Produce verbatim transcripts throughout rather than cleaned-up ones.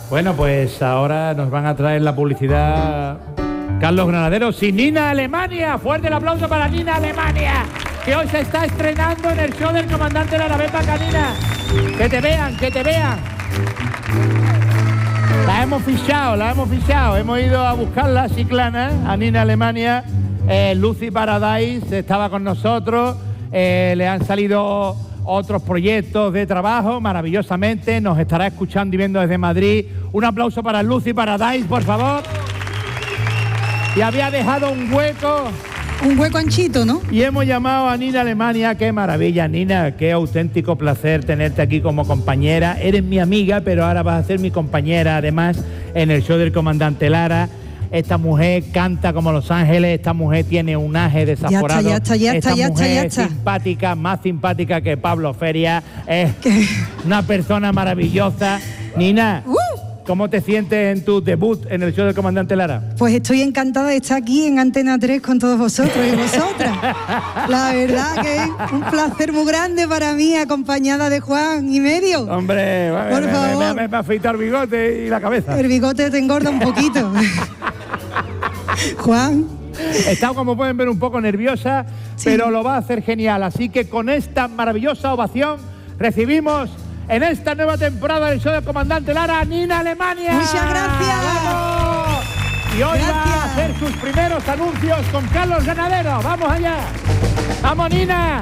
Bueno, pues ahora nos van a traer la publicidad Carlos Granaderos y Nina Alemania. Fuerte el aplauso para Nina Alemania, que hoy se está estrenando en el show del comandante Lara. Ven para acá, Nina. Que te vean, que te vean. La hemos fichado, la hemos fichado. Hemos ido a buscarla, Chiclana, a Nina Alemania. Eh, Lucy Paradise estaba con nosotros. Eh, le han salido otros proyectos de trabajo maravillosamente. Nos estará escuchando y viendo desde Madrid. Un aplauso para Lucy Paradise, por favor. Y había dejado un hueco. Un hueco anchito, ¿no? Y hemos llamado a Nina Alemania. Qué maravilla, Nina. Qué auténtico placer tenerte aquí como compañera. Eres mi amiga, pero ahora vas a ser mi compañera, además, en el show del comandante Lara. Esta mujer canta como Los Ángeles. Esta mujer tiene un aje desaforado. Ya está, ya está, Esta ya está, mujer ya es está. simpática, más simpática que Pablo Feria. Es una persona maravillosa. Nina, Uh. ¿cómo te sientes en tu debut en el show del comandante Lara? Pues estoy encantada de estar aquí en Antena tres con todos vosotros y vosotras. La verdad que es un placer muy grande para mí, acompañada de Juan y medio. Hombre, por me, favor. me, me, me ha afeitado el bigote y la cabeza. El bigote te engorda un poquito. Juan. He estado, como pueden ver, un poco nerviosa, Sí. pero lo va a hacer genial. Así que con esta maravillosa ovación recibimos en esta nueva temporada del show del comandante Lara, Nina Alemania. Muchas gracias. ¡Vamos! Y hoy Gracias. va a hacer sus primeros anuncios con Carlos Ganadero. ¡Vamos allá! ¡Vamos, Nina!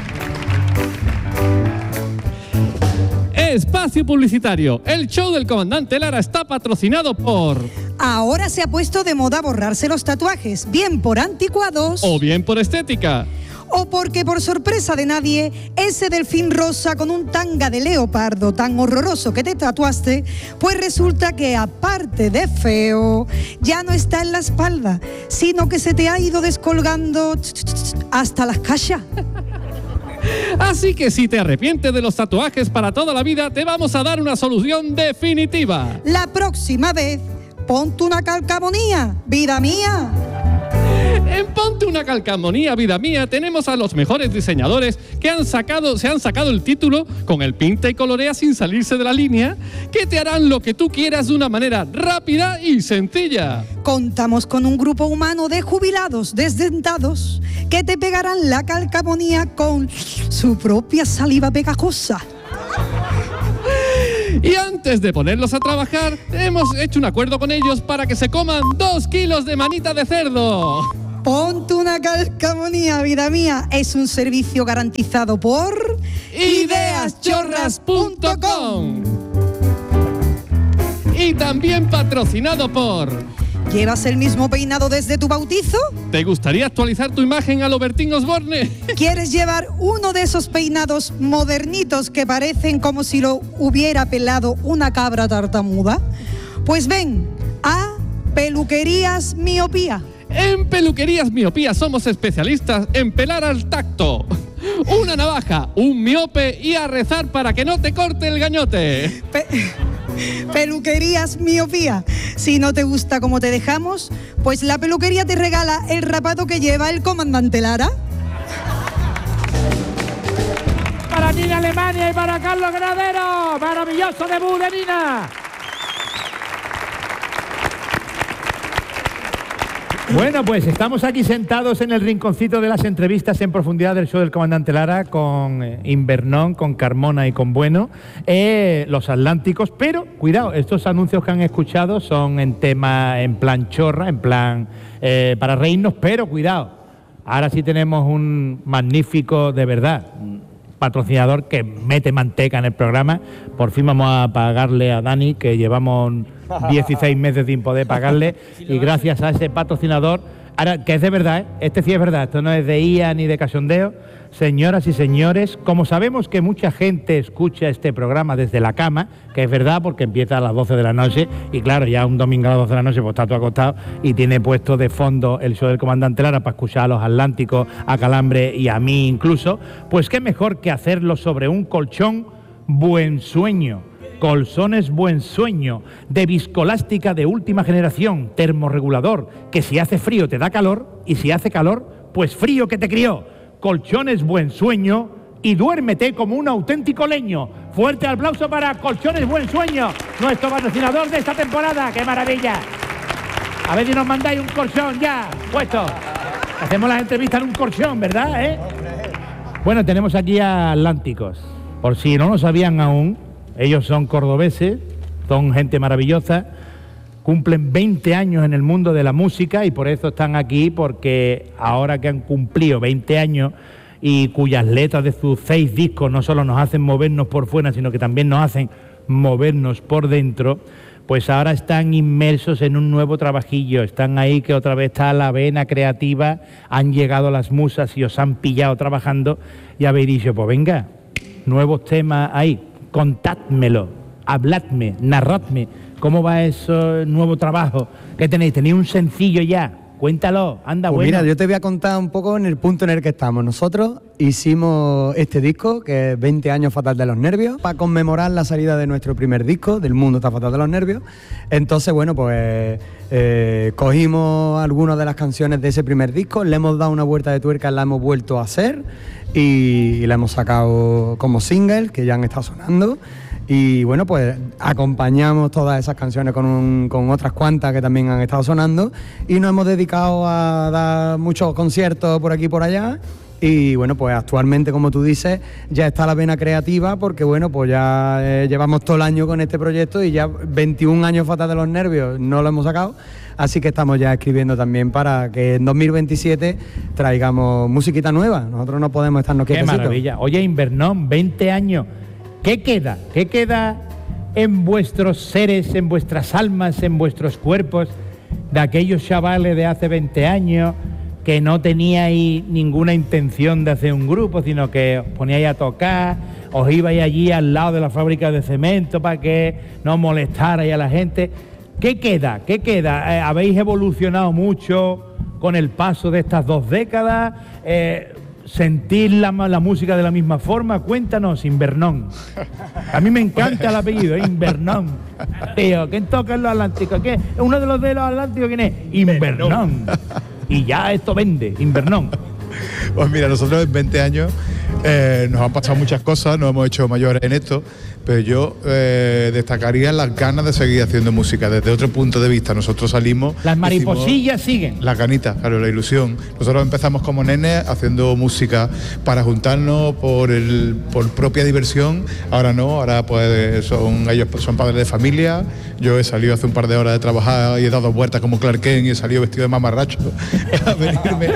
Espacio publicitario. El show del comandante Lara está patrocinado por... Ahora se ha puesto de moda borrarse los tatuajes, bien por anticuados O bien por estética. o porque por sorpresa de nadie, ese delfín rosa con un tanga de leopardo tan horroroso que te tatuaste, pues resulta que aparte de feo, ya no está en la espalda, sino que se te ha ido descolgando hasta las cachas. Así que si te arrepientes de los tatuajes para toda la vida, te vamos a dar una solución definitiva. La próxima vez, ponte una calcamonía, vida mía. En Ponte una calcamonía, vida mía, tenemos a los mejores diseñadores que han sacado, se han sacado el título con el pinta y colorea sin salirse de la línea, que te harán lo que tú quieras de una manera rápida y sencilla. Contamos con un grupo humano de jubilados desdentados que te pegarán la calcamonía con su propia saliva pegajosa. Y antes de ponerlos a trabajar, hemos hecho un acuerdo con ellos para que se coman dos kilos de manita de cerdo. Ponte una calcamonía, vida mía. Es un servicio garantizado por ideas chorras punto com. Y también patrocinado por... ¿Llevas el mismo peinado desde tu bautizo? ¿Te gustaría actualizar tu imagen a lo Bertín Osborne? ¿Quieres llevar uno de esos peinados modernitos que parecen como si lo hubiera pelado una cabra tartamuda? Pues ven a Peluquerías Miopía. En Peluquerías Miopía somos especialistas en pelar al tacto. Una navaja, un miope y a rezar para que no te corte el gañote. Pe- Peluquerías Miopía. Si no te gusta cómo te dejamos, pues la peluquería te regala el rapado que lleva el comandante Lara. Para Nina Alemania y para Carlos Granadero. Maravilloso debut de Nina. Bueno, pues estamos aquí sentados en el rinconcito de las entrevistas en profundidad del show del comandante Lara con eh, Invernón, con Carmona y con Bueno, eh, los Atlánticos, pero cuidado, estos anuncios que han escuchado son en tema, en plan chorra, en plan eh, para reírnos, pero cuidado, ahora sí tenemos un magnífico, de verdad, patrocinador que mete manteca en el programa. Por fin vamos a pagarle a Dani, que llevamos dieciséis meses sin poder pagarle, y gracias a ese patrocinador, ahora que es de verdad, ¿eh? Este sí es verdad, esto no es de I A ni de cachondeo. Señoras y señores, como sabemos que mucha gente escucha este programa desde la cama, que es verdad porque empieza a las doce de la noche, y claro, ya un domingo a las doce de la noche pues está todo acostado y tiene puesto de fondo el show del comandante Lara para escuchar a los Atlánticos, a Calambre y a mí incluso, pues qué mejor que hacerlo sobre un colchón Buen Sueño. Colchones Buen Sueño, de viscolástica de última generación, termorregulador, que si hace frío te da calor y si hace calor, pues frío que te crió. Colchones Buen Sueño y duérmete como un auténtico leño. Fuerte aplauso para Colchones Buen Sueño. nuestro patrocinador de esta temporada. ¡Qué maravilla! A ver si nos mandáis un colchón ya puesto. Hacemos las entrevistas en un colchón, ¿verdad? ¿Eh? Bueno, tenemos aquí a Atlánticos. Por si no lo sabían aún, ellos son cordobeses, son gente maravillosa, cumplen veinte años en el mundo de la música y por eso están aquí, porque ahora que han cumplido veinte años y cuyas letras de sus seis discos no solo nos hacen movernos por fuera, sino que también nos hacen movernos por dentro, pues ahora están inmersos en un nuevo trabajillo, están ahí que otra vez está la vena creativa, han llegado las musas y os han pillado trabajando y habéis dicho, pues venga, nuevos temas ahí, contádmelo, habladme, narradme, ¿cómo va ese nuevo trabajo que tenéis? ¿Tenéis un sencillo ya? Cuéntalo, anda, pues bueno. Mira, yo te voy a contar un poco en el punto en el que estamos. Nosotros hicimos este disco, que es veinte años Fatal de los Nervios, para conmemorar la salida de nuestro primer disco, del Mundo está fatal de los nervios. Entonces, bueno, pues eh, cogimos algunas de las canciones de ese primer disco, le hemos dado una vuelta de tuerca, la hemos vuelto a hacer y, y la hemos sacado como single, que ya han estado sonando. Y bueno, pues acompañamos todas esas canciones con, un, con otras cuantas que también han estado sonando y nos hemos dedicado a dar muchos conciertos por aquí y por allá. Y bueno, pues actualmente, como tú dices, ya está la vena creativa porque bueno, pues ya eh, llevamos todo el año con este proyecto y ya veintiún años Fatal de los Nervios no lo hemos sacado. Así que estamos ya escribiendo también para que en dos mil veintisiete traigamos musiquita nueva. Nosotros no podemos estarnos quietecitos. Qué maravilla. Oye, Invernón, veinte años. ¿Qué queda? ¿Qué queda en vuestros seres, en vuestras almas, en vuestros cuerpos de aquellos chavales de hace veinte años que no teníais ninguna intención de hacer un grupo, sino que os poníais a tocar, os ibais allí al lado de la fábrica de cemento para que no molestarais a la gente? ¿Qué queda? ¿Qué queda? Eh, ¿Habéis evolucionado mucho con el paso de estas dos décadas? Eh, ¿Sentís la, la música de la misma forma? Cuéntanos, Invernón. A mí me encanta el apellido, ¿eh? Invernón. Tío, ¿quién toca en los Atlánticos? ¿Qué? ¿Uno de los de los Atlánticos quién es? Invernón. Y ya esto vende, Invernón. Pues mira, nosotros en veinte años eh, nos han pasado muchas cosas, nos hemos hecho mayores en esto, pero yo eh, destacaría las ganas de seguir haciendo música desde otro punto de vista. Nosotros salimos... Las mariposillas siguen. Las ganitas, claro, la ilusión. Nosotros empezamos como nenes haciendo música para juntarnos por el por propia diversión. Ahora no, ahora pues son ellos son padres de familia. Yo he salido hace un par de horas de trabajar y he dado vueltas como Clark Kent y he salido vestido de mamarracho a venirme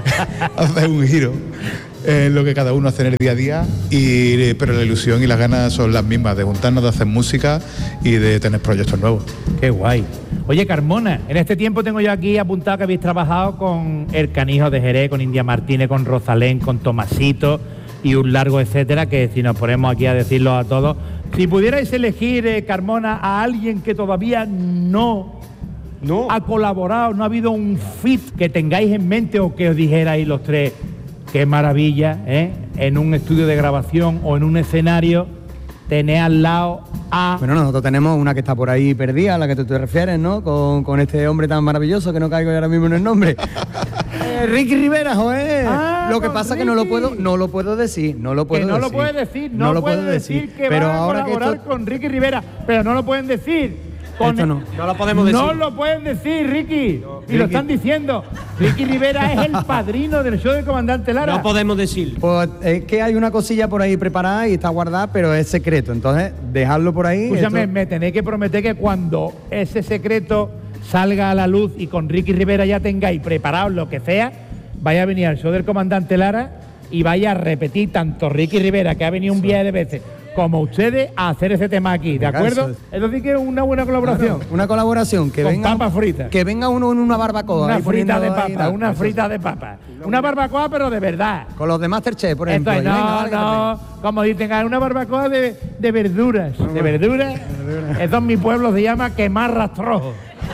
a hacer un giro en lo que cada uno hace en el día a día, y, pero la ilusión y las ganas son las mismas, de juntarnos, de hacer música y de tener proyectos nuevos. Qué guay. Oye, Carmona, en este tiempo tengo yo aquí apuntado que habéis trabajado con El Canijo de Jerez, con India Martínez, con Rosalén, con Tomasito y un largo etcétera, que si nos ponemos aquí a decirlo a todos, si pudierais elegir, eh, Carmona, a alguien que todavía no... No. Ha colaborado, no ha habido un fit que tengáis en mente o que os dijerais los tres, qué maravilla, ¿eh? En un estudio de grabación o en un escenario, tener al lado a... Bueno, nosotros tenemos una que está por ahí perdida, a la que tú te refieres, ¿no? Con, con este hombre tan maravilloso que no caigo ahora mismo en el nombre. eh, Ricky Rivera, joder. Ah, lo que pasa es que no lo puedo, no lo puedo decir, no lo puedo que no decir. lo puedes decir, no, no lo puedes puedo decir, decir que pero va a ahora colaborar que esto... con Ricky Rivera, pero no lo pueden decir. Con Esto no. No lo podemos decir. No lo pueden decir, Ricky. No, y Ricky. lo están diciendo. Ricky Rivera es el padrino del show del Comandante Lara. No podemos decir. Pues es que hay una cosilla por ahí preparada y está guardada, pero es secreto. Entonces, dejarlo por ahí. Escúchame, esto... me tenéis que prometer que cuando ese secreto salga a la luz y con Ricky Rivera ya tengáis preparado lo que sea, vaya a venir al show del Comandante Lara y vaya a repetir tanto Ricky Rivera, que ha venido un viaje de veces, como ustedes, a hacer ese tema aquí, ¿de Venga, acuerdo? eso Eso sí que es una buena colaboración. Claro, una colaboración que con venga papas fritas. Que venga uno en una barbacoa. Una ahí frita de poniendo ahí, papa, tal. una frita de papa. Una barbacoa, pero de verdad. Con los de Masterchef, por Esto ejemplo. es, Y no, venga, vale, no, como dicen, hay una barbacoa de, de verduras. De verduras. Eso en mi pueblo se llama quemar rastrojo.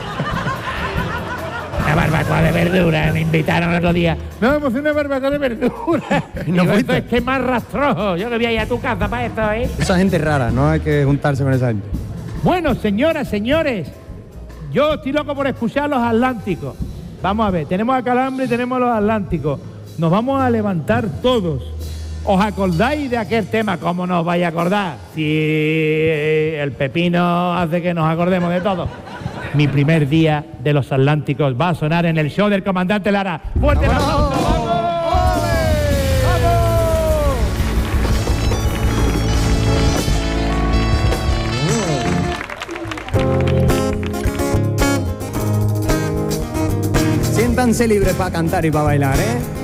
Una barbacoa de verduras, me invitaron el otro día. No, pues una barbacoa de verduras. Y Digo, no esto fuiste. es quemar rastrojo. Yo que voy a ir a tu casa para esto, ¿eh? Esa gente rara, no hay que juntarse con esa gente. Bueno, señoras, señores, yo estoy loco por escuchar los Atlánticos. Vamos a ver, tenemos a Calambre y tenemos a los Atlánticos. Nos vamos a levantar todos ¿Os acordáis de aquel tema? ¿Cómo no os vais a acordar? Si el pepino hace que nos acordemos de todo. Mi primer día de los Atlánticos va a sonar en el show del comandante Lara. ¡Fuerte el aplauso! ¡Vamos! Siéntanse libres para cantar y para bailar, ¿eh?